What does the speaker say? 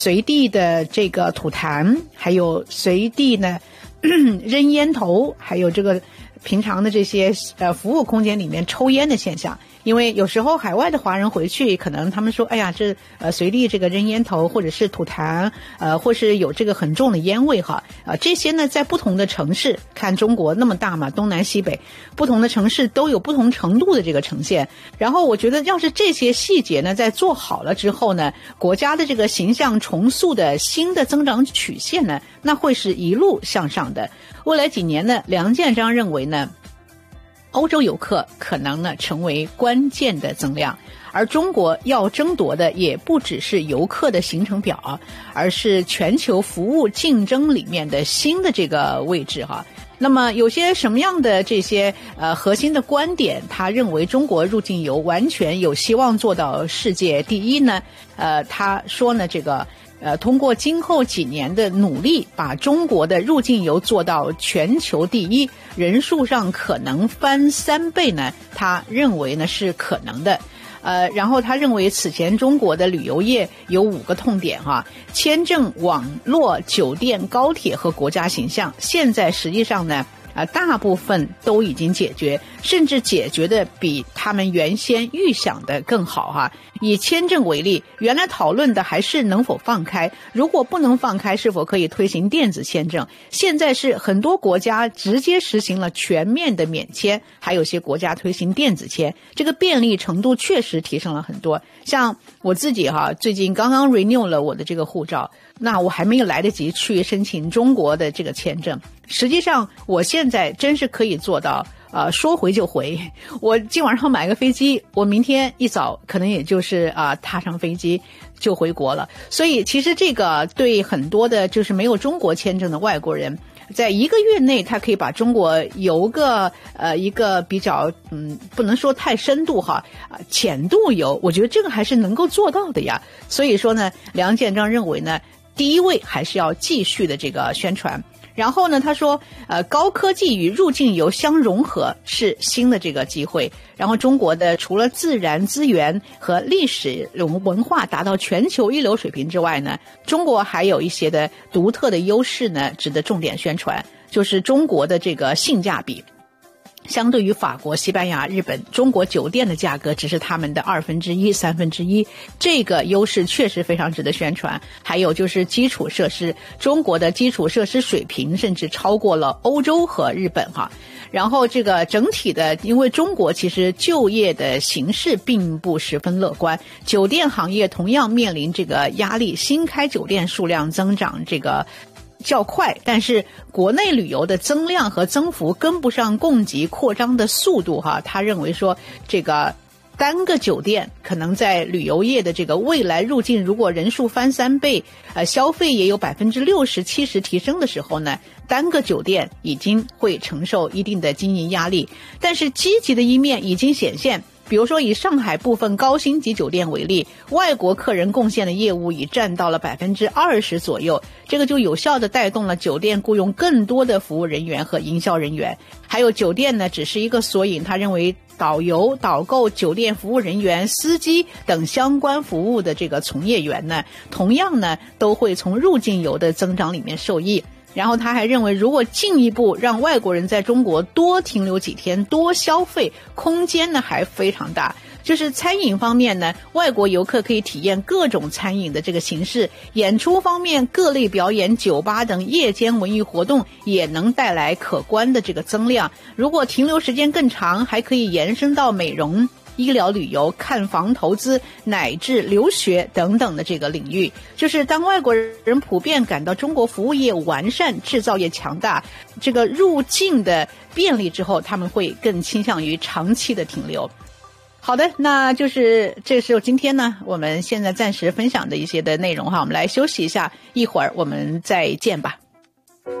随地的这个吐痰，还有随地呢扔烟头，还有这个平常的这些服务空间里面抽烟的现象。因为有时候海外的华人回去，可能他们说，哎呀，这随地这个扔烟头，或者是吐痰，或是有这个很重的烟味哈，这些呢，在不同的城市，看中国那么大嘛，东南西北，不同的城市都有不同程度的这个呈现。然后我觉得，要是这些细节呢，在做好了之后呢，国家的这个形象重塑的新的增长曲线呢，那会是一路向上的。未来几年呢，梁建章认为呢，欧洲游客可能呢成为关键的增量，而中国要争夺的也不只是游客的行程表，而是全球服务竞争里面的新的这个位置哈。那么有些什么样的这些核心的观点，他认为中国入境游完全有希望做到世界第一呢？他说呢，这个通过今后几年的努力，把中国的入境游做到全球第一，人数上可能翻3倍呢，他认为呢是可能的。然后他认为此前中国的旅游业有5个痛点哈，签证、网络、酒店、高铁和国家形象，现在实际上呢大部分都已经解决，甚至解决的比他们原先预想的更好哈。以签证为例，原来讨论的还是能否放开，如果不能放开，是否可以推行电子签证，现在是很多国家直接实行了全面的免签，还有些国家推行电子签，这个便利程度确实提升了很多。像我自己哈，最近刚刚 renew 了我的这个护照，那我还没有来得及去申请中国的这个签证，实际上我现在真是可以做到说回就回。我今晚上买个飞机，我明天一早可能也就是踏上飞机就回国了。所以其实这个对很多的就是没有中国签证的外国人，在1个月内他可以把中国游个一个比较不能说太深度哈，浅度游，我觉得这个还是能够做到的呀。所以说呢，梁建章认为呢，第一位还是要继续的这个宣传。然后呢，他说高科技与入境游相融合是新的这个机会。然后中国的除了自然资源和历史文化达到全球一流水平之外呢，中国还有一些的独特的优势呢，值得重点宣传，就是中国的这个性价比。相对于法国、西班牙、日本，中国酒店的价格只是他们的1/2、1/3，这个优势确实非常值得宣传。还有就是基础设施，中国的基础设施水平甚至超过了欧洲和日本哈。然后这个整体的，因为中国其实就业的形势并不十分乐观，酒店行业同样面临这个压力，新开酒店数量增长这个较快，但是国内旅游的增量和增幅跟不上供给扩张的速度哈。他认为说，这个单个酒店可能在旅游业的这个未来入境，如果人数翻3倍，消费也有60%、70%提升的时候呢，单个酒店已经会承受一定的经营压力。但是积极的一面已经显现。比如说以上海部分高星级酒店为例，外国客人贡献的业务已占到了20%左右，这个就有效地带动了酒店雇佣更多的服务人员和营销人员。还有酒店呢，只是一个缩影，他认为导游、导购、酒店服务人员、司机等相关服务的这个从业员呢，同样呢都会从入境游的增长里面受益。然后他还认为，如果进一步让外国人在中国多停留几天，多消费，空间呢还非常大。就是餐饮方面呢，外国游客可以体验各种餐饮的这个形式，演出方面各类表演、酒吧等夜间文艺活动也能带来可观的这个增量。如果停留时间更长，还可以延伸到美容、医疗旅游、看房投资乃至留学等等的这个领域。就是当外国人普遍感到中国服务业完善、制造业强大，这个入境的便利之后，他们会更倾向于长期的停留。好的，那就是这是今天呢我们现在暂时分享的一些的内容哈，我们来休息一下，一会儿我们再见吧。